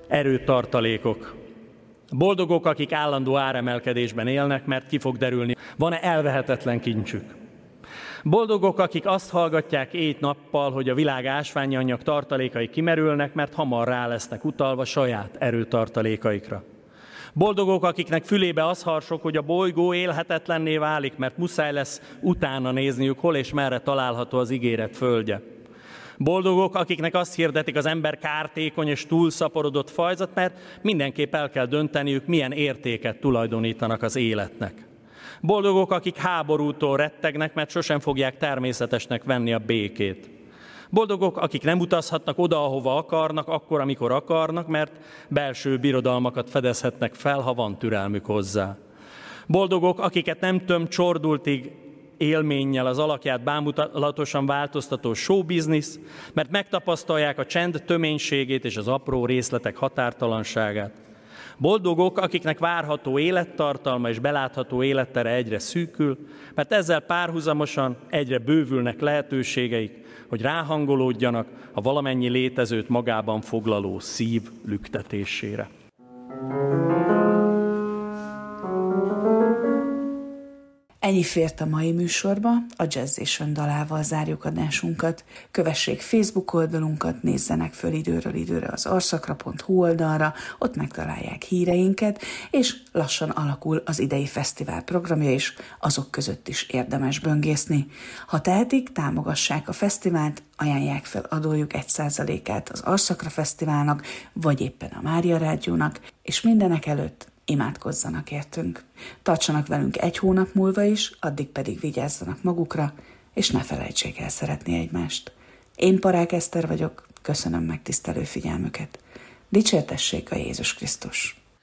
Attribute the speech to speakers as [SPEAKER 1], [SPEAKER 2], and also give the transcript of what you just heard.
[SPEAKER 1] erőtartalékok. Boldogok, akik állandó áremelkedésben élnek, mert ki fog derülni, van-e elvehetetlen kincsük. Boldogok, akik azt hallgatják éjt-nappal, hogy a világ ásványi anyag tartalékai kimerülnek, mert hamar rá lesznek utalva saját erőtartalékaikra. Boldogok, akiknek fülébe az harsog, hogy a bolygó élhetetlenné válik, mert muszáj lesz utána nézniük, hol és merre található az ígéret földje. Boldogok, akiknek azt hirdetik, az ember kártékony és túlszaporodott fajzat, mert mindenképp el kell dönteniük, milyen értéket tulajdonítanak az életnek. Boldogok, akik háborútól rettegnek, mert sosem fogják természetesnek venni a békét. Boldogok, akik nem utazhatnak oda, ahova akarnak, akkor, amikor akarnak, mert belső birodalmakat fedezhetnek fel, ha van türelmük hozzá. Boldogok, akiket nem töm csordultig élménnyel az alakját bámulatosan változtató showbiznisz, mert megtapasztalják a csend töménységét és az apró részletek határtalanságát. Boldogok, akiknek várható élettartalma és belátható élettere egyre szűkül, mert ezzel párhuzamosan egyre bővülnek lehetőségeik, hogy ráhangolódjanak a valamennyi létezőt magában foglaló szív lüktetésére.
[SPEAKER 2] Ennyi fért a mai műsorba, a Jazzation dalával zárjuk adásunkat. Kövessék Facebook oldalunkat, nézzenek föl időről időre az arszakra.hu oldalra, ott megtalálják híreinket, és lassan alakul az idei fesztivál programja is, azok között is érdemes böngészni. Ha tehetik, támogassák a fesztivált, ajánlják fel adójuk 1%-át az Arszakra Fesztiválnak, vagy éppen a Mária Rádiónak, és mindenek előtt imádkozzanak értünk. Tartsanak velünk egy hónap múlva is, addig pedig vigyázzanak magukra, és ne felejtsék el szeretni egymást. Én Parák Eszter vagyok, köszönöm megtisztelő figyelmüket. Dicsértessék a Jézus Krisztus!